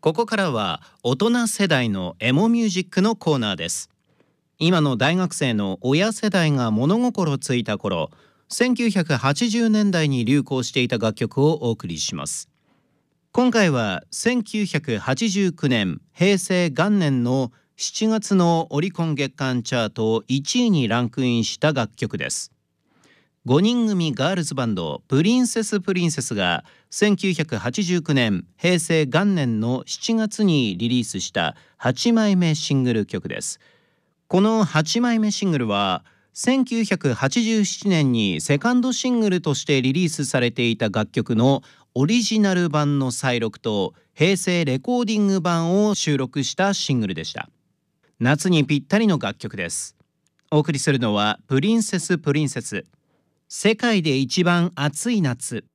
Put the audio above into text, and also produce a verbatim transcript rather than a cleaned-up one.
ここからは大人世代のエモミュージックのコーナーです。今の大学生の親世代が物心ついた頃、せんきゅうひゃくはちじゅうねんだいに流行していた楽曲をお送りします。今回はせんきゅうひゃくはちじゅうきゅうねん平成元年のしちがつのオリコン月間チャートいちいにランクインした楽曲です。ごにん組ガールズバンドプリンセスプリンセスがせんきゅうひゃくはちじゅうきゅうねん平成元年のしちがつにリリースしたはちまいめシングル曲です。このはちまいめシングルはせんきゅうひゃくはちじゅうななねんにセカンドシングルとしてリリースされていた楽曲のオリジナル版の再録と平成レコーディング版を収録したシングルでした。夏にぴったりの楽曲です。お送りするのはプリンセスプリンセス、世界で一番暑い夏。